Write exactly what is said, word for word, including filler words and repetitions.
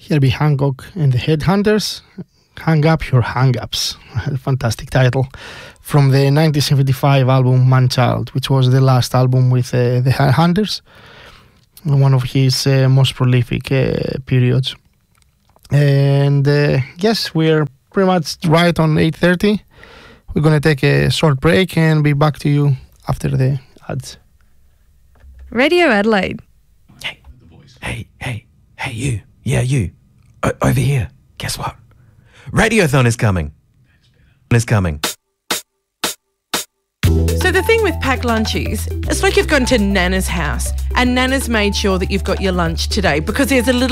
Herbie Hancock and the Headhunters. Hang Up Your Hang-Ups. Fantastic title. From the nineteen seventy-five album Man-Child, which was the last album with uh, the Headhunters. One of his uh, most prolific uh, periods. And uh, yes, we're pretty much right on eight thirty. We're going to take a short break and be back to you after the ads. Radio Adelaide. Hey, hey, hey, hey, you. Yeah, you. O- over here. Guess what? Radiothon is coming. Is coming. So the thing with packed lunchies, it's like you've gone to Nana's house and Nana's made sure that you've got your lunch today because there's a little